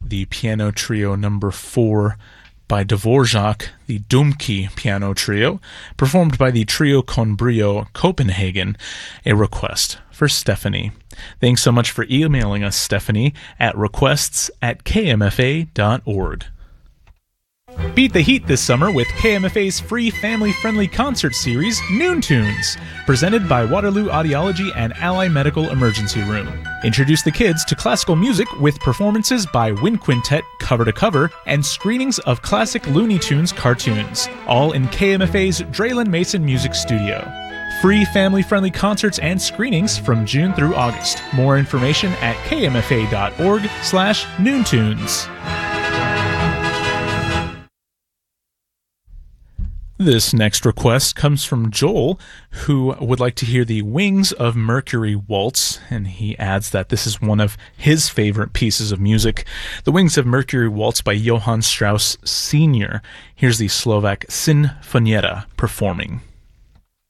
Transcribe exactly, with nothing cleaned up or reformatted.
the Piano Trio number four by Dvorak, the Dumke Piano Trio, performed by the Trio con Brio Copenhagen, a request for Stephanie. Thanks so much for emailing us, Stephanie, at requests at k m f a dot org. Beat the heat this summer with K M F A's free family-friendly concert series, Noon Tunes, presented by Waterloo Audiology and Ally Medical Emergency Room. Introduce the kids to classical music with performances by Wind Quintet cover to cover and screenings of classic Looney Tunes cartoons, all in K M F A's Draylen Mason Music Studio. Free family-friendly concerts and screenings from June through August. More information at k m f a dot org slash noontunes. This next request comes from Joel, who would like to hear the Wings of Mercury Waltz, and he adds that this is one of his favorite pieces of music. The Wings of Mercury Waltz by Johann Strauss Senior Here's the Slovak Sinfonietta performing.